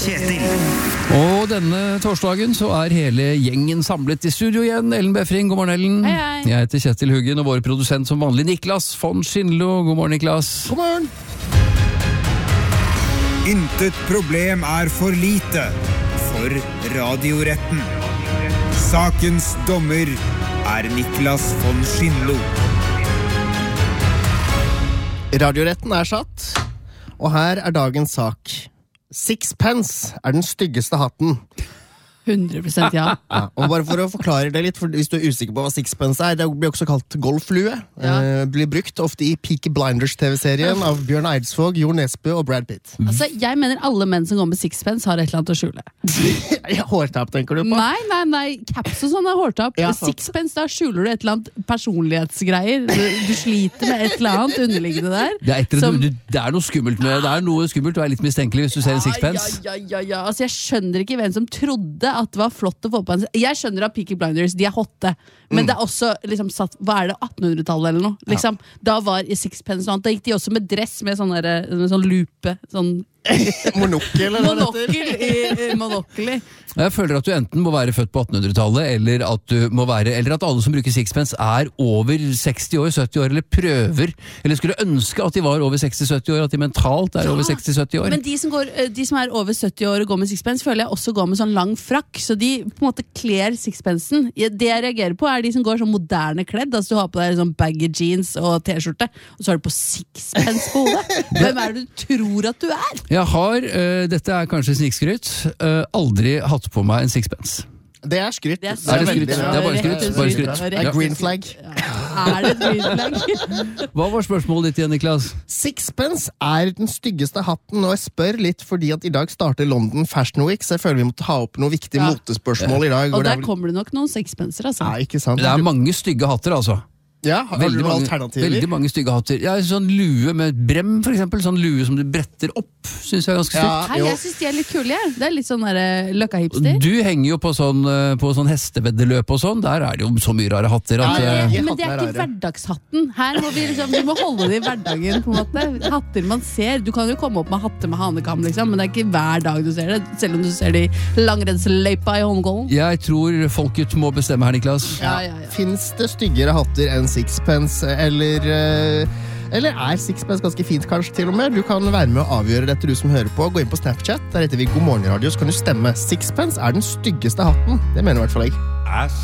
Kjetil. Og denne torsdagen så hele gjengen samlet i studio igjen. Ellen Befring, god morgen Ellen. Hei, hei. Jeg heter Kjetil Huggen, og vår produsent som vanlig Niklas von Schindlo. God morgen Niklas. God morgen. Intet problem for lite for radioretten. Sakens dommer Niklas von Schindlo. Radioretten satt, og her dagens sak. Sixpence den styggeste hatten. 100% ja. Ja, og bare for å forklare det litt, for hvis du usikker på hva sixpence det blir også kalt golflue. Ja. Blir brukt ofte i Peaky Blinders TV-serien av Bjørn Eidsvåg, Jo Nesbø og Brad Pitt. Altså, jeg mener alle menn som går med sixpence har et eller annet å skjule. Ja, hårtapp tenker du på? Nei, caps og sånn hårtapp. Ja, sant. Sixpence, da skjuler du et eller annet personlighetsgreier. Du sliter med et eller annet underliggende der. Det noe skummelt med det. Noe skummelt å være litt mistenkelig hvis du ser en sixpence. Ja. Altså, jeg skjønner ikke hvem som trodde at det var flott å få på en. Jeg skjønner at Peaky Blinders, de hotte, men det også liksom satt, hva det, 1800-tallet eller noe? Liksom. Da var i sixpence og annet, da gikk de også med dress med sånn lupe, sånn Monokkel, eller hva det heter? Monokkel. Jeg føler at du enten må være født på 1800-tallet, eller at alle som bruker sixpence over 60 år, 70 år, eller prøver, eller skulle ønske at de var over 60-70 år, at de mentalt over 60-70 år. Men de som over 70 år og går med sixpence, føler jeg også går med sånn lang frakk, så de på en måte kler sixpencen. Det jeg reagerer på de som går sånn moderne kledd, altså du har på deg sånn baggy jeans og t-skjorte, og så har du på sixpence på hodet. Hvem det du tror at du er? Jeg har, dette kanskje snikskryt, aldri hatt på meg en sixpence. Det skryt. Det skryt. Det bare skryt. Det green flag. Det et green flag? Hva var spørsmålet ditt igjen, Niklas? Sixpence den styggeste hatten, og jeg spør litt fordi at i dag starter London Fashion Week, så jeg føler vi må ta opp noen viktige motespørsmål i dag. Og der kommer det nok noen sixpencer, altså. Ja, ikke sant? Det mange stygge hatter, altså. Ja, har du noen alternativer? Veldig mange stygge hatter. Sånn lue med brem, for eksempel. Sånn lue som du bretter opp, synes jeg ganske stygt. Jeg synes de litt kule, jeg. Det litt sånn løkka-hipster. Du henger jo på sånn hesteveddeløp og sånn. Der det jo så mye rare hatter. Men det ikke hverdagshatten. Her må vi må holde det i hverdagen, på en måte. Hatter man ser. Du kan jo komme opp med hatter med hanekam, liksom, men det ikke hver dag du ser det. Selv om du ser det i langrennsløypa i Holmgården. Jeg tror folket må bestemme her, Niklas. Ja. Finnes det styggere hatter enn sixpence, eller sixpence ganske fint kanskje til og med? Du kan være med å avgjøre dette, du som hører på. Gå inn på Snapchat, der heter vi God morgen radio, så kan du stemme. Sixpence den styggeste hatten. Det mener i hvert fall jeg.